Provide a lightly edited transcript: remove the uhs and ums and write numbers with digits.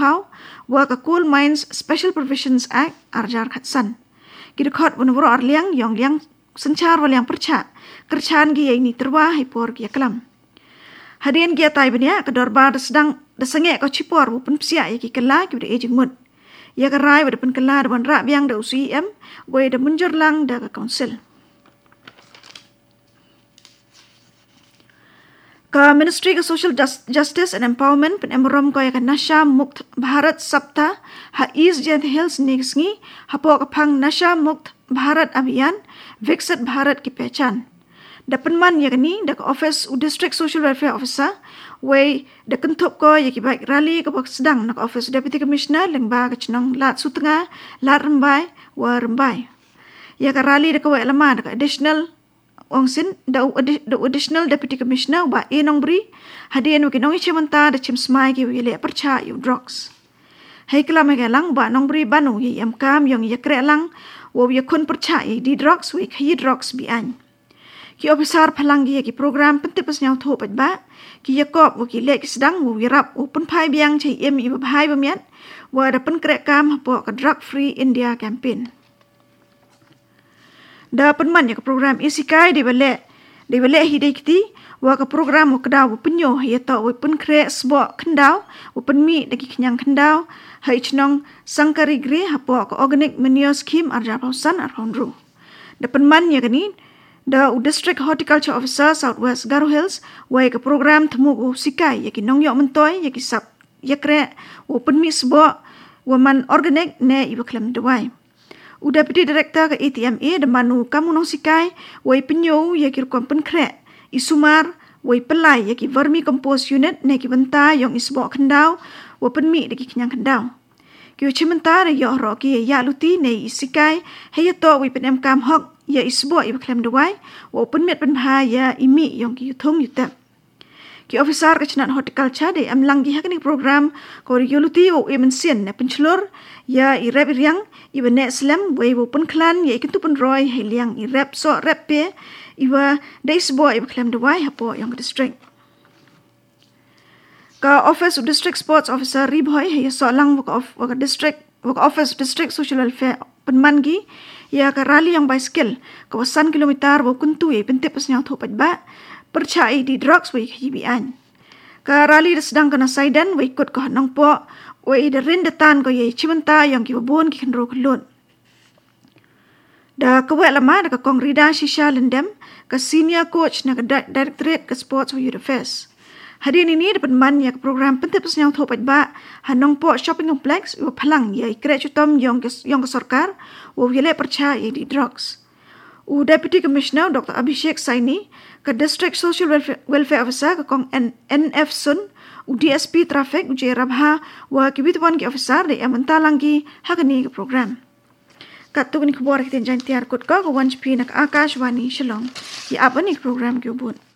Hau wa ka Coal Mines Special Provisions Act arjar khatsan. Kidukot wanawro arliang yong liang sencar waliang perca kercaan gi ini terwa hipor gi kelam. Hadian gi tai benia kedorba sedang desenge ko cipor pun psia ki kela ki de ejing mud. Ya ka rai pada pen kela depan rak biang da UCM we da munjur lang da ka council. Ka Ministry of Social Justice and Empowerment pen emrom ko ya ka Nasha Mukt Bharat Sapta ha East Jayant Hills ngi hapo ka phang Nasha Mukt Bharat Abhiyan Viksit Bharat ki pehchan. Dapan man ya ni da Office District Social Welfare Officer we da kentup ko ya ki baik rally ko bak sedang nak Office Deputy Commissioner lengba ka chnong lat sutengah lat rembai wa rembai. Ya ka rally da ko lama da additional Ongsin da additional Deputy Commissioner ba enong bri hadian wi kinong ichementa da chimsmai ki wi le percha yu drugs. Hai kala lang ba nong bri banu yi kam yong ya kre lang wo wi kun percha di drugs wi khi drugs bi an. Ki officer phalangi ki program pentipes nyau tho pat ba ki yakop wo ki le ki sedang wo wi rap open phai biang chai em i bhai ba miat wa da pen kre kam po ka drug free India campaign. Da penman ya program isikai di bale hidai kiti wa ka program wa kedau penyo ya ta wa pen kre sbo kendau wa pen mi dagi kenyang kendau hai chnong sangkari gre hapo ka organic manure scheme arja pausan arhondru. Da penman ya kani da District Horticulture Officer Southwest Garo Hills wa ka program temu sikai ya ki nong yo mentoy ya ki sap ya kre wa pen mi sbo wa man organic ne iba klem dewai. Deputy Director ke ATMA de manu kamu nong sikai wai penyo ya ki rukom pen kre isumar wai pelai ya ki vermi compost unit ne ki benta yong isbo kendau wa pen mi de ki kenyang kendau ki chimenta de yo ro ki ya luti ne isikai he to wai pen kam hok ya isbo i klem dewai wa pen met pen bha ya imi yong ki yuthum yutap ki officer ke chnat horticulture de am lang gi hakni program ko yuluti o emensian ne penchlor ya i rep riang i bene slam we open clan ya ikitu pen roy heliang i rep so rep pe i wa days boy i claim the why hapo yang district ka office district sports officer ribhoy ya so lang work district work office district social welfare penmangi ya ka rally yang bicycle kawasan kilometer wo kuntu e pente pesnyang thopat ba percaya di drugs we hibian ka rally sedang kena saidan we ikut ko nang po we da rindetan ko ye chimenta yang ki babon ki khenro klon da ka we lama da ka kongrida shisha lendem ka senior coach na ka directorate ka sports for youth affairs hari ini dapat man ya program pentip senyang thopat ba hanong po shopping complex u phalang ye kre chutom yang ke sarkar wo yele percaya di drugs u Deputy Commissioner Dr. Abhishek Saini ke District Social Welfare Officer ke Kong NF Sun u DSP Traffic u Rabha wa kibitwan ki officer de amentalangi hakani ke program katu ni khobor kitin jan tiar kut ka wanchpi nak Akashwani Shillong ya apani program ke ubun